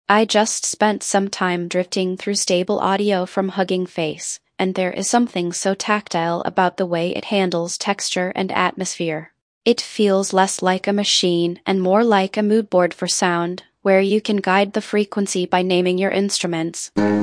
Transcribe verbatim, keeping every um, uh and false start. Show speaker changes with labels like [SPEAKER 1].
[SPEAKER 1] I just spent some time drifting through stable audio from Hugging Face, and there is something so tactile about the way it handles texture and atmosphere. It feels less like a machine and more like a mood board for sound, where you can guide the frequency by naming your instruments.